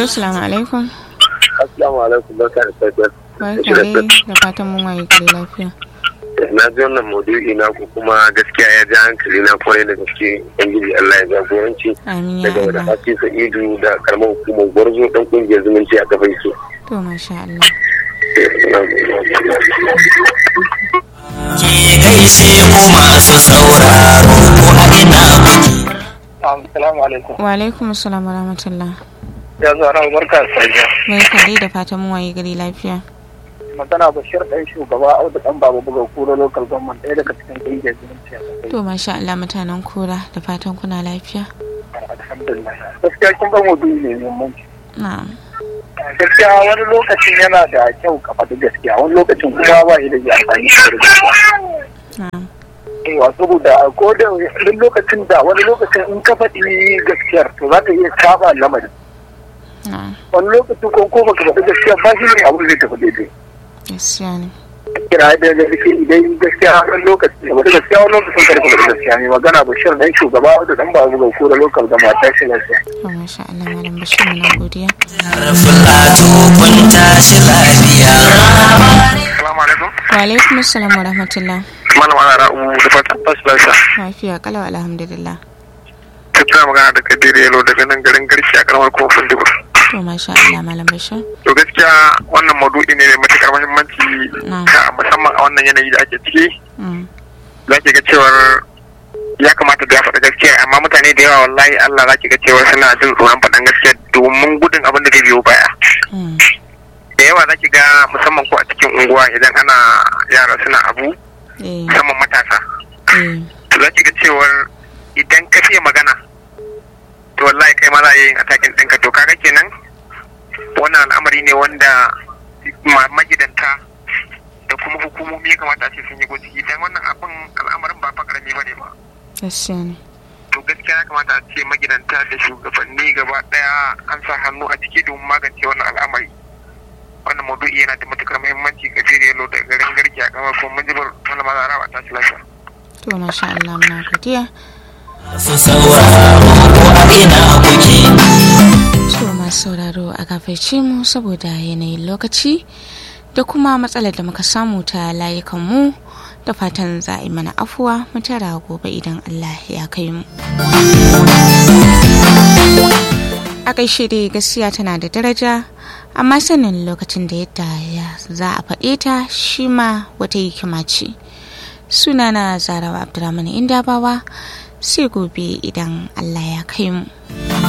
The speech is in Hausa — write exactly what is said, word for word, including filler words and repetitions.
Hello, salamu alaikum. Assalamu alaikum, barka da safiya. Barka dai da fatan mun waye gari lafiya. Na ji wannan maudu'i na ku kuma gaskiya ya ji hankali na kwarai da gaske Ubangiji Allah ya jagoranci. Amin ya Daga wadda Allah. Hafi Sa'idu da karamar hukumar Gwarzo dan kungiyar zumunci a kafin su. To masha Allah. Ke gaishe ku masu sauraro ko a ina kuke. Assalamu alaikum. Wa alaikum assalam wa rahmatullah. Ya zo ran barka da safiya. Barka dai da fatan mun waye gari lafiya. Magana Bashir dan shugaba Audu dan baba buga kuro local government ɗaya daga cikin kungiyar zumunci a kafin. To masha Allah mutanen kura da fatan kuna lafiya. Alhamdulillah. Gaskiya kin ga maudu'i ne mai muhimmanci. Na'am. Gaskiya wani lokacin yana da kyau ka faɗi gaskiya, wani lokacin kuma ba shi da ji amfani da gaskiya. Na'am. Ewa saboda ko da duk lokacin da wani lokacin in ka faɗi gaskiyar to za ka iya saba lamarin. Na'am. Wani lokacin ko ko baka faɗi gaskiya ba shi ne abu zai tafi daidai. Gaskiya ne. Kira da gaske idan gaskiya wani lokacin wani gaskiya wani lokacin ka faɗi gaskiya ne magana Bashir dan shugaba da dan babu ga kura lokal da mata shi lafiya. To masha Allah malam Bashir muna godiya. Filato kun tashi lafiya. Assalamu alaikum. Wa alaikum assalam wa rahmatullah. Malam ana ra'u da fatan tashi lafiya. Lafiya kalau alhamdulillah. Tattara magana da Kadir Yalo daga nan garin Garki a karamar kofin Dubur. To masha Allah malam Bashir. To gaskiya wannan maudu'i ne mai matukar muhimmanci Na'am. ka musamman a wannan yanayi da ake ciki. Mm. Za ki ga cewar ya kamata da ya faɗa gaskiya amma mutane da yawa wallahi Allah za ki ga cewar suna jin tsoron faɗan gaskiya domin gudun abin da zai biyo baya. Mm. Da yawa za ki ga musamman ko a cikin unguwa idan ana yara suna abu Eh. musamman matasa. Eh. To za ki ga cewar idan ka fiye magana to wallahi kai ma za a yi yin atakin ɗinka to kaga kenan wannan al'amari ne wanda ma- magidanta da kuma hukumomi ya kamata a ce sun yi gwaji idan wannan abin al'amarin ba fa karami ba ne ba Gaskiya ne. to gaskiya ya kamata a ce magidanta da shugabanni gaba daya an sa hannu a ciki domin magance wannan al'amari wannan maudu'i yana da matukar muhimmanci ga Yalo da garin Garki a kamar kuma mun ji wannan mazara ba ta shi lafiya. To masha Allah muna godiya. Su sauraro ko a ina kuke. To masu sauraro a gafarce mu saboda yanayin lokaci da kuma matsalar da muka samu ta layukanmu da fatan za a yi mana afuwa mu tara gobe idan Allah ya kai mu. A ƙarshe dai gaskiya tana da daraja amma sanin lokacin da yadda ya za a faɗe ta shi ma wata hikima ce. Sunana Zarawa Abdulrahman Indabawa sai gobe idan Allah ya kai mu.